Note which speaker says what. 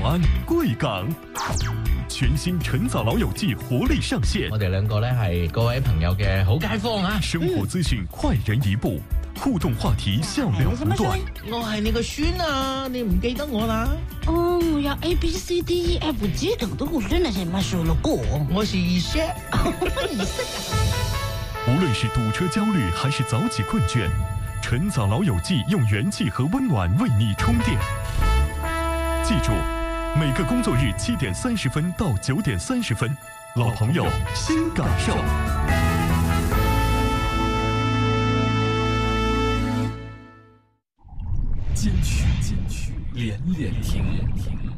Speaker 1: 安贵港。全新晨早老友記活力上線，
Speaker 2: 我哋兩個呢係各位朋友嘅好街坊啊！
Speaker 1: 生活資訊快人一步，互動話題笑料不斷。
Speaker 2: 我係你個孫啊，你唔記得我啦？
Speaker 3: 哦，我要 ABCDEFG 等的我真的是沒數了過。
Speaker 2: 我是二叔。
Speaker 1: 無論是堵車焦慮還是早起困倦，晨早老友記用元氣和溫暖為你充電。記住，每個工作日7點30分到9點30分，老朋友新感受。
Speaker 4: 金曲，連連聽。